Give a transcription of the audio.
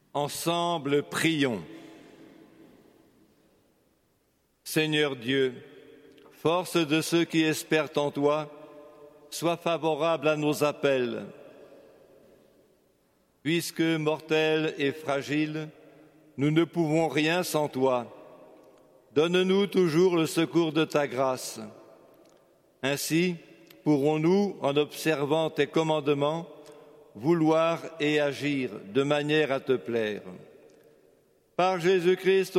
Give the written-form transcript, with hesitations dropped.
Ensemble, prions. Seigneur Dieu, force de ceux qui espèrent en toi, sois favorable à nos appels. Puisque mortels et fragiles, nous ne pouvons rien sans toi. Donne-nous toujours le secours de ta grâce. Ainsi, pourrons-nous, en observant tes commandements, vouloir et agir de manière à te plaire. Par Jésus-Christ,